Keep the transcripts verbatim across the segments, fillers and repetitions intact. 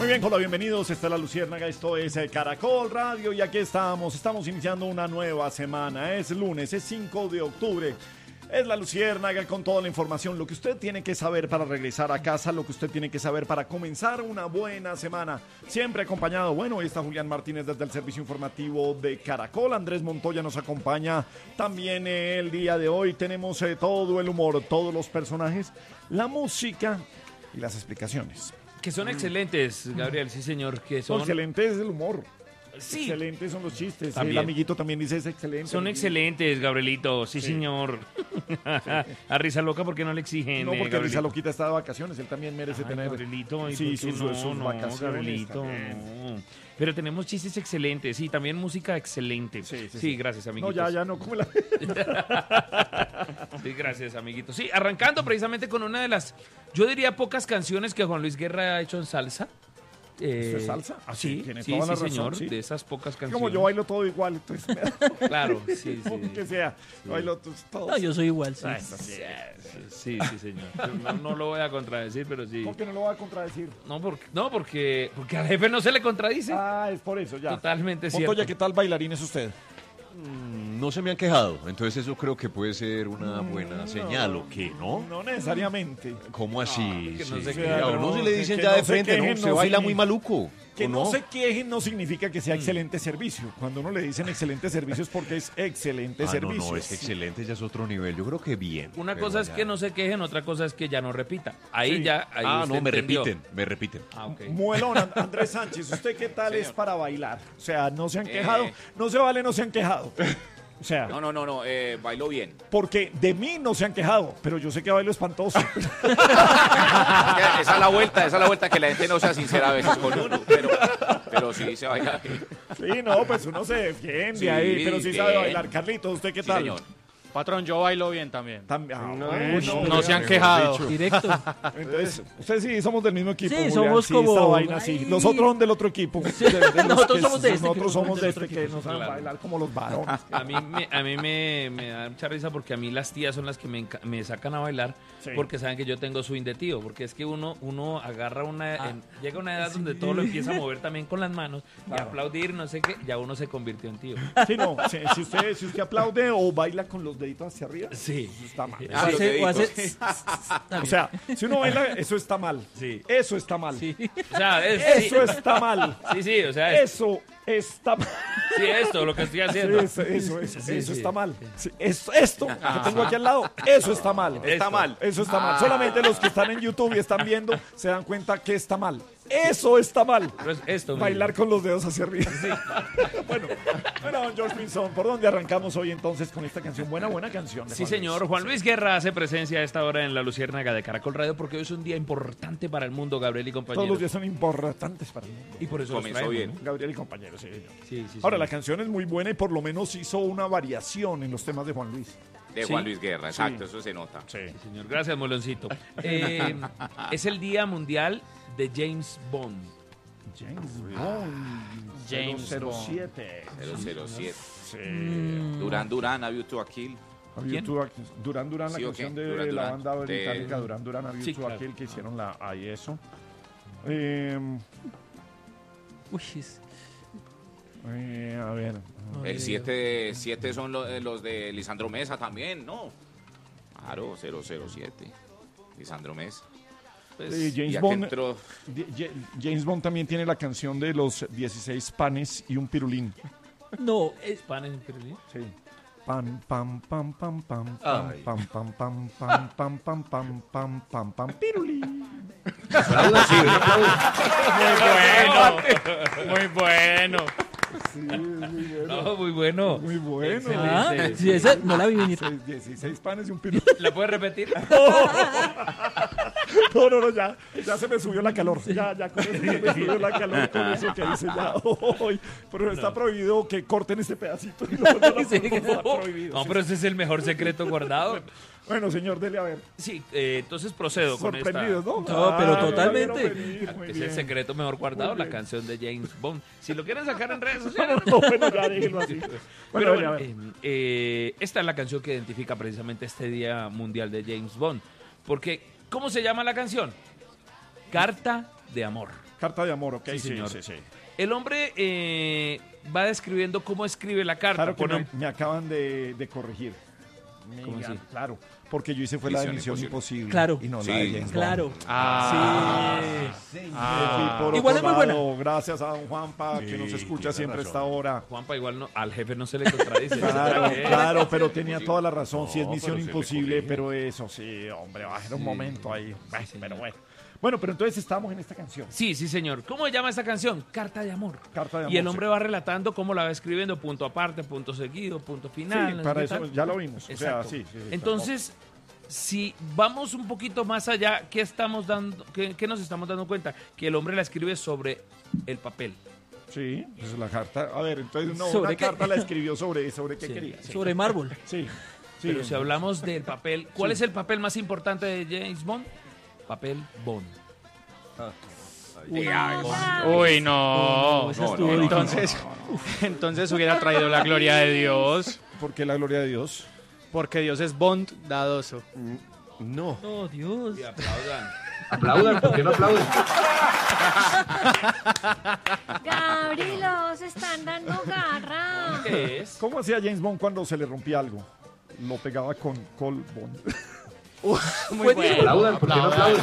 Muy bien, hola, bienvenidos. Esta es La Luciérnaga, esto es eh, Caracol Radio y aquí estamos. Estamos iniciando una nueva semana. Es lunes, es cinco de octubre. Es La Luciérnaga con toda la información, lo que usted tiene que saber para regresar a casa, lo que usted tiene que saber para comenzar una buena semana. Siempre acompañado, bueno, hoy está Julián Martínez desde el Servicio Informativo de Caracol. Andrés Montoya nos acompaña también eh, el día de hoy. Tenemos eh, todo el humor, todos los personajes, la música y las explicaciones. Que son excelentes, Gabriel, sí señor, que son... Excelente es el humor. Sí. Excelentes son los chistes. También. El amiguito también dice es excelente. Son excelentes, Gabrielito, sí, sí. señor. Sí. A Risa Loca, ¿por qué no le exigen? No, porque eh, Risa Loquita está de vacaciones, él también merece Ay, tener... Gabrielito, ¿y sí, por qué sus, no, sus no, vacaciones. Gabrielito, no. Pero tenemos chistes excelentes, sí, también música excelente. Sí, sí, sí, sí. Gracias, amiguitos. No, ya, ya, no, como la... Sí, gracias, amiguitos. Sí, arrancando precisamente con una de las, yo diría, pocas canciones que Juan Luis Guerra ha hecho en salsa. Eh, ¿Eso es salsa? Ah, sí, tiene sí, toda sí, la razón, señor, sí. de esas pocas canciones. Como yo bailo todo igual, entonces... Claro, sí, sí. Que sea, sí. bailo todo. No, yo soy igual, sí. Ah, sí, sí, sí, señor. No, no lo voy a contradecir, pero sí. ¿Por qué no lo voy a contradecir? No, porque, no porque, porque al jefe no se le contradice. Ah, es por eso, ya. Totalmente cierto. Montoya, ¿qué tal bailarín es usted? No se me han quejado, entonces eso creo que puede ser una buena no, señal, ¿o qué, no? No necesariamente. ¿Cómo así? que no Sí. se Sí, quejen, a uno no, se le dicen que ya no de se frente, quejen, ¿no? Se no baila significa- muy maluco. Que ¿o no? no se quejen no significa que sea excelente servicio. Cuando uno le dicen excelente servicio es porque es excelente Ah, servicio. no, no, es que excelente ya es otro nivel. Yo creo que bien. Una pero cosa es ya- que no se quejen, otra cosa es que ya no repita. Ahí Sí. ya, ahí Ah, usted no, me entendió. repiten, me repiten. Ah, ok. Muelón, And- Andrés Sánchez, ¿usted qué tal es para bailar? O sea, no se han quejado, Eh. no se vale, no se han quejado. O sea, No, no, no, no, eh, bailó bien. porque de mí no se han quejado, pero yo sé que bailo espantoso. Es que esa es la vuelta, esa es la vuelta, que la gente no sea sincera a veces con uno, pero, pero sí se baila bien. Sí, no, pues uno se defiende Sí, ahí, pero sí sabe bien. bailar. Carlitos, ¿usted qué Sí, tal? señor. Patrón, yo bailo bien también. También. Ah, No, bueno, no se han mejor quejado. dicho. Directo. Entonces, ustedes sí somos del mismo equipo. Sí, Julián, somos sí, como- esta vaina, sí. Ay. Los otros son del otro equipo. De- de los Nosotros que- somos de este, Nosotros que somos de del este otro que equipo. no saben Claro. bailar como los varones. A mí, me, a mí me, me da mucha risa porque a mí las tías son las que me, enca- me sacan a bailar Sí. porque saben que yo tengo swing de tío. Porque es que uno, uno agarra una... Ah. en- llega a una edad donde todo lo empieza a mover también con las manos y Claro. aplaudir, no sé qué, ya uno se convirtió en tío. Sí, no, si, si usted, si usted aplaude o baila con los deditos hacia arriba, Sí. eso está mal. Ah, O los hace- o hace- deditos. O sea, si uno baila, eso está mal. Sí. Eso está mal. Sí. O sea, es, Eso está mal. sí, sí, o sea, es, Eso está mal. sí, esto, lo que estoy Sí, haciendo. eso, eso, eso, Sí, eso sí. está mal. Sí, esto, esto que tengo aquí al lado, eso está mal. Está mal. Eso está mal. Solamente los que están en YouTube y están viendo se dan cuenta que está mal. Eso está mal. Pero es esto mismo. Bailar con los dedos hacia arriba. bueno, bueno, don George Pinzón, ¿por dónde arrancamos hoy entonces con esta canción? Buena, buena canción. de Sí, Juan señor. Luis. Juan Luis Guerra hace presencia a esta hora en la Luciérnaga de Caracol Radio porque hoy es un día importante para el mundo, Gabriel y Todos los compañeros. días son importantes para el mundo. Y por eso los Comenzó traemos, bien. ¿no? Gabriel y compañeros, sí, señor. Sí, sí, Ahora, sí. la canción es muy buena y por lo menos hizo una variación en los temas de Juan Luis. De Sí. Juan Luis Guerra, exacto, eso se nota. Sí. Sí, señor. Gracias, Moloncito. Eh, es el Día Mundial de James Bond. James Bond. James cero Bond. siete. cero cero siete. Sí. Durán Durán, A View to a Kill. Había ¿Quién? tú- Durán Durán, la Sí, ¿o canción qué? de Durán la Durán. banda De- británica Durán Durán, había Sí, tú claro. aquel que hicieron la, ahí eso. Eh, Uy, es- eh, a ver. El siete siete son lo- eh, los de Lisandro Mesa también, ¿no? Claro, cero cero siete. Lisandro Mesa. Pues, Eh, Y James aquí Bond, entró- Di- Ja- James Bond también tiene la canción de los dieciséis panes y un pirulín. No, es- pan en Berlín. Sí. Pam, pam, pam, pam, pam, pam, Ay. pam, pam, pam, pam, pam, pam, pam, pam, pam, pam, pirulín. Muy bueno. Sí, es muy bueno. No, muy bueno. Muy bueno. Ah, Excelente. sí, esa no la vi venir. Seis- dieciséis panes y un pirulín. ¿La puedes repetir? No, no, no, ya, ya se me subió la calor. Ya, ya, con eso se me subió la calor con eso que dice ya. Hoy, pero está prohibido que corten este pedacito. No, no, no, Sí. no, está prohibido. No, pero ese es el mejor secreto guardado. Bueno, señor, dele a ver. Sí, eh, entonces procedo con esta. Sorprendidos, ¿no? No, pero Ah, totalmente. no la vieron venir, muy Es bien. el secreto mejor guardado, Muy la bien. canción de James Bond. Si lo quieren sacar en redes sociales. No, bueno, ya déjenlo así. Bueno, Pero dele a bueno, ver. eh, eh, esta es la canción que identifica precisamente este Día Mundial de James Bond. Porque, ¿cómo se llama la canción? Carta de amor. Carta de amor, ok. Sí, Sí, señor. sí, sí. El hombre eh, va describiendo cómo escribe la carta. Claro que Pone me, un- me acaban de, de corregir. ¿Cómo Mira, así? Claro, porque yo hice fue la de Misión Misión Imposible. Imposible. Claro. Y no Sí, la de James Bond. Claro. Ah, Sí. ah. Y por Igual otro es muy buena. lado, gracias a don Juanpa, que Sí, nos escucha tiene siempre a razón. esta hora. Juanpa, igual no, al jefe no se le contradice. Claro, ¿Eh? claro, pero tenía toda la razón. Sí, es No, Misión pero se le Imposible, corrige. pero eso sí, hombre, va a ser un momento ahí. Bueno, pero bueno. Bueno, pero entonces estamos en esta canción. Sí, sí, señor. ¿Cómo se llama esta canción? Carta de amor. Carta de amor. Y el hombre sí. va relatando cómo la va escribiendo, punto aparte, punto seguido, punto final. Sí, no sé para qué eso tal. ya lo vimos. O sea, Exacto. sí, sí, sí, Entonces, si vamos un poquito más allá, ¿qué estamos dando, qué, qué nos estamos dando cuenta? Que el hombre la escribe sobre el papel. Sí, esa es la carta. A ver, entonces no, ¿Sobre una qué? carta la escribió sobre, sobre qué Sí. quería. Sí, Sobre mármol. sí. sí. Pero si hablamos del papel, ¿cuál Sí. es el papel más importante de James Bond? Papel Bond. Uy, no. No, esa no, estuvo no, no, difícil. Entonces, entonces hubiera traído la gloria de Dios, ¿Por qué la gloria de Dios? porque Dios es bondadoso. No. Oh, Dios. Y aplaudan. Aplaudan, ¿por qué no aplauden? Gabrilos, están dando garra. ¿Qué es? ¿Cómo hacía James Bond cuando se le rompía algo? Lo pegaba con Col Bond. Muy bueno. Aplaudan, ¿por qué no aplauden?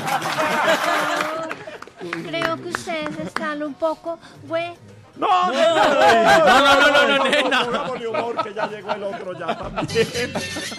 Creo que ustedes están un poco, güey. ¡No, no, no! No, no, no, no, no, nena. Pongámosle humor, que ya llegó el otro ya también.